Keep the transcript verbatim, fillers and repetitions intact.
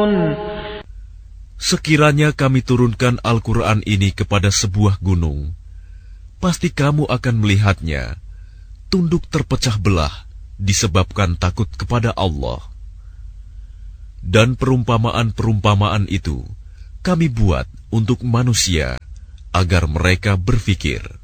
Sekiranya kami turunkan Al-Quran ini kepada sebuah gunung, pasti kamu akan melihatnya tunduk terpecah belah disebabkan takut kepada Allah. Dan perumpamaan-perumpamaan itu kami buat untuk manusia agar mereka berfikir.